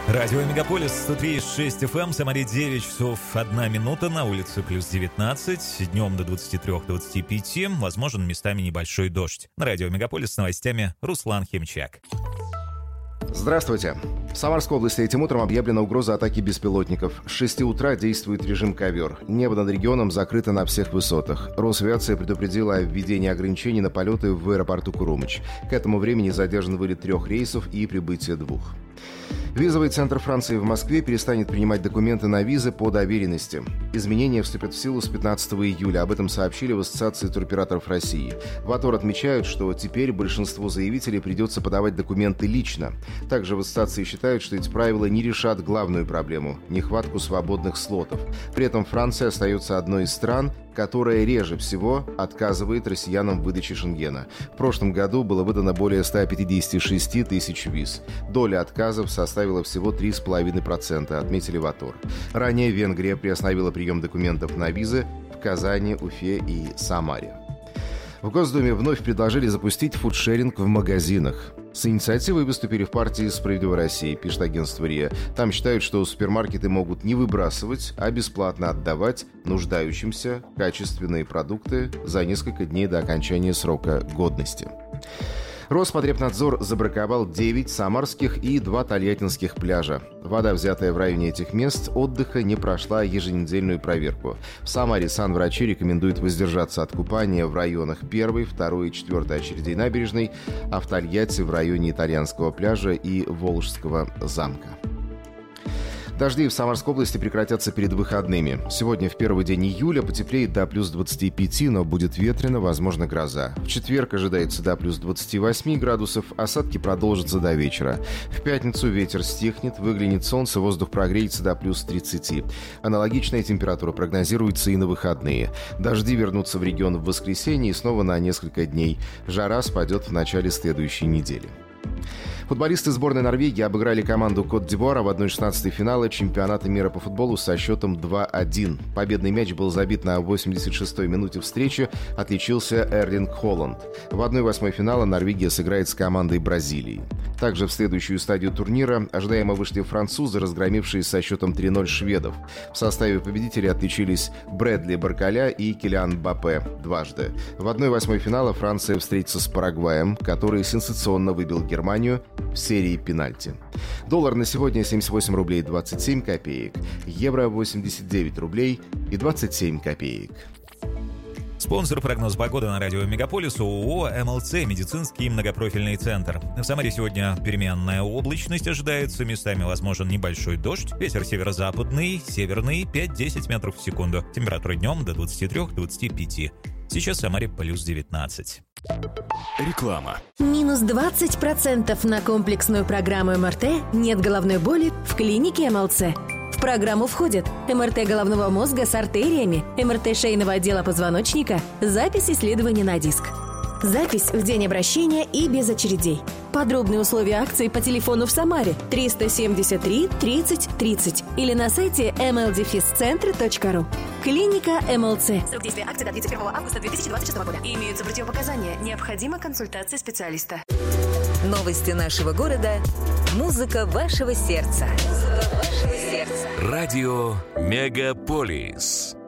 Радио Мегаполис 103,6 FM, Самаре 9 часов 1 минута, на улице плюс 19, днем до 23-25, возможен местами небольшой дождь. На радио Мегаполис с новостями Руслан Химчак. Здравствуйте. В Самарской области этим утром объявлена угроза атаки беспилотников. С 6 утра действует режим ковер. Небо над регионом закрыто на всех высотах. Росавиация предупредила о введении ограничений на полеты в аэропорту Курумыч. К этому времени задержан вылет 3 рейсов и прибытие 2. Визовый центр Франции в Москве перестанет принимать документы на визы по доверенности. Изменения вступят в силу с 15 июля. Об этом сообщили в Ассоциации туроператоров России. В АТОР отмечают, что теперь большинству заявителей придется подавать документы лично. Также в ассоциации считают, что эти правила не решат главную проблему – нехватку свободных слотов. При этом Франция остается одной из стран, которая реже всего отказывает россиянам в выдаче Шенгена. В прошлом году было выдано более 156 тысяч виз. Доля отказов составила всего 3,5%, отметили в АТОР. Ранее Венгрия приостановила прием документов на визы в Казани, Уфе и Самаре. В Госдуме вновь предложили запустить фудшеринг в магазинах. С инициативой выступили в партии «Справедливая Россия», пишет агентство РИА. Там считают, что супермаркеты могут не выбрасывать, а бесплатно отдавать нуждающимся качественные продукты за несколько дней до окончания срока годности. Роспотребнадзор забраковал 9 самарских и 2 тольяттинских пляжа. Вода, взятая в районе этих мест отдыха, не прошла еженедельную проверку. В Самаре санврачи рекомендуют воздержаться от купания в районах 1, 2 и 4 очередей набережной, а в Тольятти в районе Итальянского пляжа и Волжского замка. Дожди в Самарской области прекратятся перед выходными. Сегодня, в первый день июля, потеплеет до плюс 25, но будет ветрено, возможно, гроза. В четверг ожидается до плюс 28 градусов, осадки продолжатся до вечера. В пятницу ветер стихнет, выглянет солнце, воздух прогреется до плюс 30. Аналогичная температура прогнозируется и на выходные. Дожди вернутся в регион в воскресенье и снова на несколько дней. Жара спадет в начале следующей недели. Футболисты сборной Норвегии обыграли команду Кот-д'Ивуара в 1/16 финала чемпионата мира по футболу со счетом 2-1. Победный мяч был забит на 86-й минуте встречи, отличился Эрлинг Холланд. В 1/8 финала Норвегия сыграет с командой Бразилии. Также в следующую стадию турнира ожидаемо вышли французы, разгромившие со счетом 3-0 шведов. В составе победителей отличились Брэдли Баркаля и Килиан Мбаппе дважды. В 1/8 финала Франция встретится с Парагваем, который сенсационно выбил Германию в серии пенальти. Доллар на сегодня 78 рублей 27 копеек, евро 89 рублей и 27 копеек. Спонсор прогноз погоды на радио Мегаполис ООО «МЛЦ» медицинский многопрофильный центр. В Самаре сегодня переменная облачность ожидается, местами возможен небольшой дождь, ветер северо-западный, северный 5-10 метров в секунду, температура днем до 23-25. Сейчас в Самаре плюс 19. Реклама. Минус 20% на комплексную программу МРТ «Нет головной боли» в клинике МЛЦ. В программу входят МРТ головного мозга с артериями, МРТ шейного отдела позвоночника, запись исследований на диск. Запись в день обращения и без очередей. Подробные условия акции по телефону в Самаре 373 30 30 или на сайте mldefiscentre.ru. Клиника МЛЦ. Срок действия акции до 31 августа 2026 года. Имеются противопоказания. Необходима консультация специалиста. Новости нашего города. Музыка вашего сердца. Радио Мегаполис.